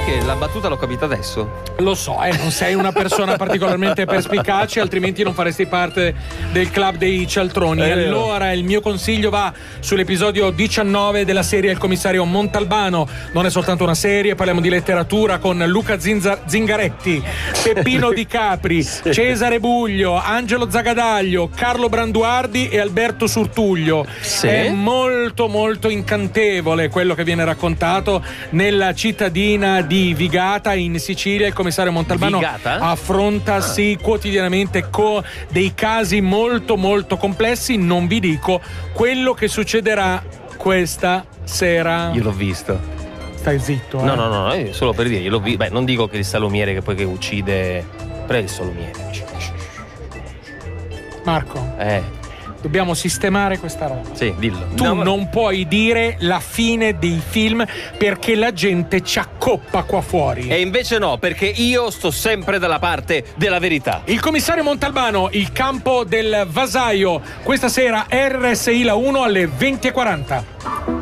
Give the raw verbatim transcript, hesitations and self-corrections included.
che la battuta l'ho capita adesso. Lo so, eh, non sei una persona particolarmente perspicace, altrimenti non faresti parte del club dei cialtroni. Eh, allora il mio consiglio va sull'episodio diciannove della serie Il commissario Montalbano. Non è soltanto una serie, parliamo di letteratura con Luca Zinza- Zingaretti, Peppino Di Capri, sì. Cesare Buglio, Angelo Zagadaglio, Carlo Branduardi e Alberto Surtuglio. Sì. È molto molto incantevole quello che viene raccontato nella cittadina di Vigata in Sicilia. Il commissario Montalbano Vigata? affronta ah. sì, quotidianamente co- dei casi molto molto complessi. Non vi dico quello che succederà questa sera. Io l'ho visto. Stai zitto, eh. No, no, no, no, solo per dire, io l'ho visto. Beh, non dico che il salumiere che poi che uccide, però è il salumiere. Marco. Eh. Dobbiamo sistemare questa roba. Sì, dillo. Tu no, ma... non puoi dire la fine dei film perché la gente ci accoppa qua fuori. E invece no, perché io sto sempre dalla parte della verità. Il commissario Montalbano, il campo del Vasaio. Questa sera R S I La uno alle venti e quaranta.